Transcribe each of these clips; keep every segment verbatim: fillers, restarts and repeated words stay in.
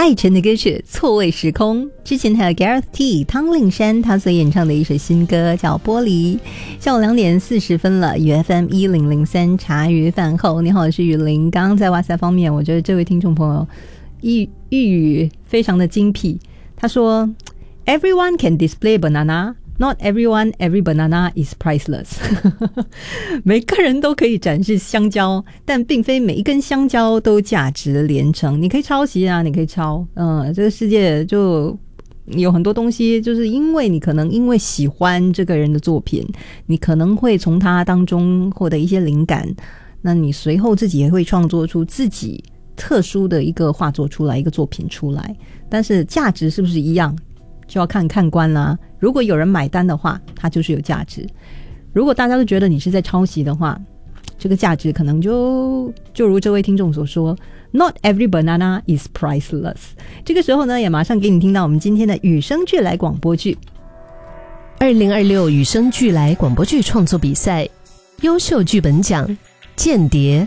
艾辰的歌曲《错位时空》，之前还有 Gareth T 汤令山他所演唱的一首新歌叫《玻璃》。下午两点四十分了 ，U F M 一零零三茶余饭后，你好，我是雨林。刚刚在哇塞方面，我觉得这位听众朋友一一语非常的精辟，他说 ：“Everyone can display banana。”Not everyone, every banana is priceless 每个人都可以展示香蕉，但并非每一根香蕉都价值连城。你可以抄袭啊，你可以抄嗯，这个世界就有很多东西，就是因为你可能因为喜欢这个人的作品，你可能会从他当中获得一些灵感，那你随后自己也会创作出自己特殊的一个画作出来，一个作品出来，但是价值是不是一样就要看看官啦。如果有人买单的话，它就是有价值；如果大家都觉得你是在抄袭的话，这个价值可能就就如这位听众所说 ，Not every banana is priceless。这个时候呢，也马上给你听到我们今天的与生俱来广播剧。 二零二六与生俱来广播剧创作比赛优秀剧本奖《间谍》。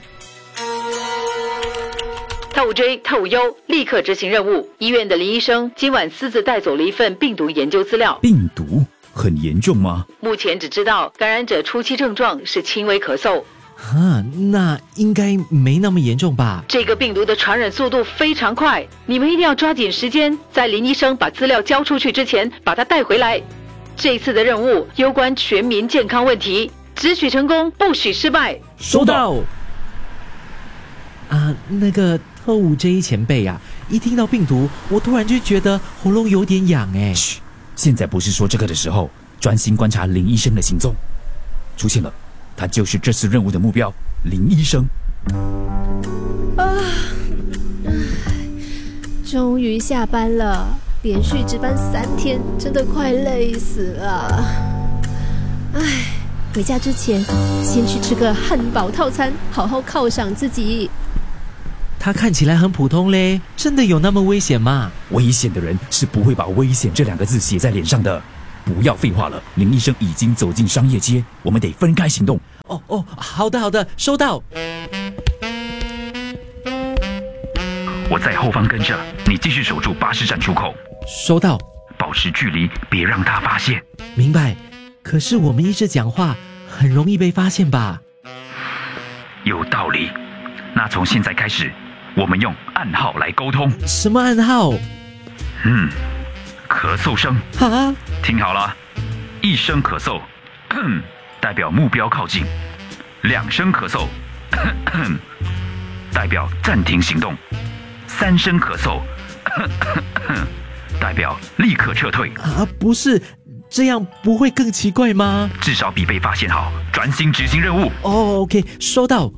特务 J、特务 U 立刻执行任务。医院的林医生今晚私自带走了一份病毒研究资料。 病毒很严重吗？ 目前只知道感染者初期症状是轻微咳嗽。 啊，那应该没那么严重吧？ 这个病毒的传染速度非常快，你们一定要抓紧时间，在林医生把资料交出去之前把他带回来。这次的任务攸关全民健康问题，只许成功，不许失败。 收到。啊，那个特务 J 前辈啊，一听到病毒，我突然就觉得喉咙有点痒哎。 嘘，现在不是说这个的时候，专心观察林医生的行踪。出现了，他就是这次任务的目标，林医生。 啊，终于下班了，连续值班三天，真的快累死了。唉，回家之前先去吃个汉堡套餐，好好犒赏自己。 他看起来很普通嘞，真的有那么危险吗？ 危险的人是不会把危险这两个字写在脸上的。不要废话了，林医生已经走进商业街，我们得分开行动。 哦哦，好的好的，收到。 我在后方跟着，你继续守住巴士站出口。 收到。 保持距离，别让他发现。 明白。可是我们一直讲话，很容易被发现吧？ 有道理。那从现在开始，我们用暗号来沟通。 什么暗号？ 嗯，咳嗽声。 啊， 听好了，一声咳嗽，咳代表目标靠近；两声咳嗽，咳咳代表暂停行动；三声咳嗽，咳咳代表立刻撤退。 啊，不是，这样不会更奇怪吗？ 至少比被发现好，专心执行任务。 哦 ，OK， 收到。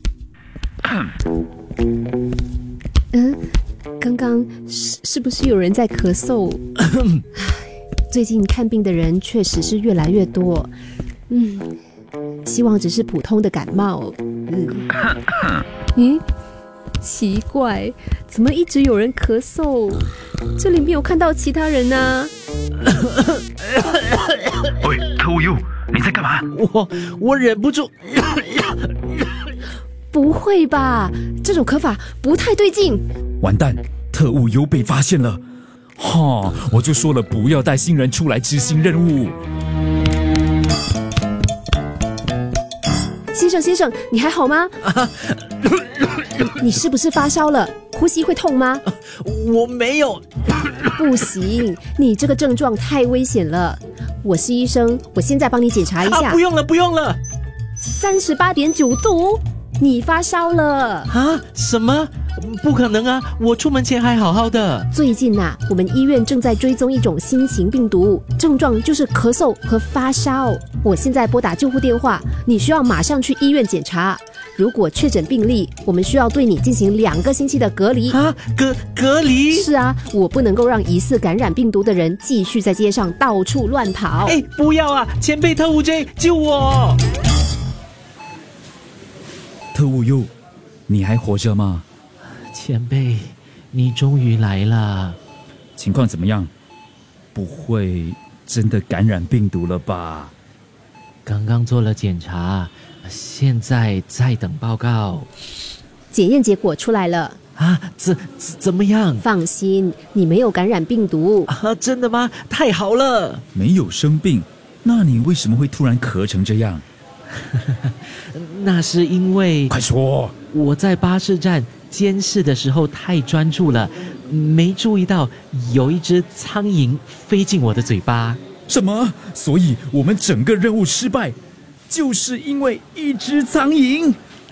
嗯，刚刚是是不是有人在咳嗽？最近看病的人确实是越来越多，嗯，希望只是普通的感冒。嗯，咦，奇怪，怎么一直有人咳嗽？这里没有看到其他人啊。 喂，特务 U， 你在干嘛？ 我我忍不住。 不会吧，这种咳法不太对劲。 完蛋，特务 U 被发现了。哈，我就说了不要带新人出来执行任务。 先生先生，你还好吗？啊、你是不是发烧了？呼吸会痛吗？ 我没有。 不行，你这个症状太危险了。我是医生，我现在帮你检查一下。 啊、不用了不用了。 三十八点九度，你发烧了啊？什么？不可能啊！我出门前还好好的。 最近啊，我们医院正在追踪一种新型病毒，症状就是咳嗽和发烧。我现在拨打救护电话，你需要马上去医院检查。如果确诊病例，我们需要对你进行两个星期的隔离。 啊，隔隔离？ 是啊，我不能够让疑似感染病毒的人继续在街上到处乱跑。 哎，不要啊！前辈特务 J， 救我！ 特务 U， 你还活着吗？ 前辈，你终于来了。 情况怎么样？不会真的感染病毒了吧？ 刚刚做了检查，现在在等报告。 检验结果出来了， 啊，怎怎怎么样？ 放心，你没有感染病毒啊，真的吗？太好了！ 没有生病，那你为什么会突然咳成这样？ 那是因为快说！ 我在巴士站监视的时候太专注了，没注意到有一只苍蝇飞进我的嘴巴。 什么？所以我们整个任务失败，就是因为一只苍蝇？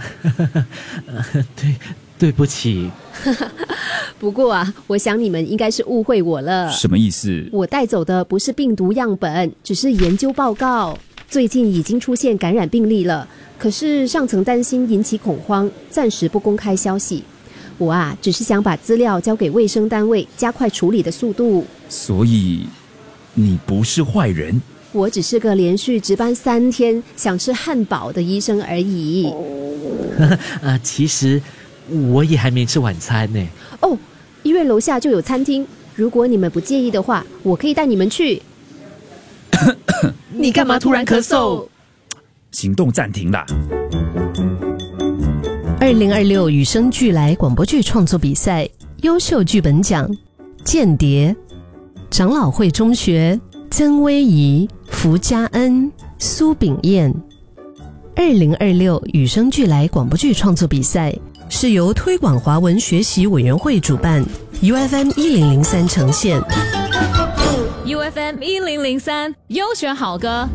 对，对不起。 不过啊，我想你们应该是误会我了。 什么意思？ 我带走的不是病毒样本，只是研究报告。最近已经出现感染病例了，可是上层担心引起恐慌，暂时不公开消息。我啊，只是想把资料交给卫生单位，加快处理的速度。 所以你不是坏人？ 我只是个连续值班三天想吃汉堡的医生而已。 啊，其实我也还没吃晚餐呢。 哦，医院楼下就有餐厅，如果你们不介意的话，我可以带你们去。 你干嘛突然咳嗽？ 行动暂停啦！ 二零二六与生俱来广播剧创作比赛优秀剧本奖，间谍、长老会中学、曾威仪、福嘉恩、苏炳燕。二零二六与生俱来广播剧创作比赛是由推广华文学习委员会主办 ，U F M 一零零三呈现。 U F M 一零零三优选好歌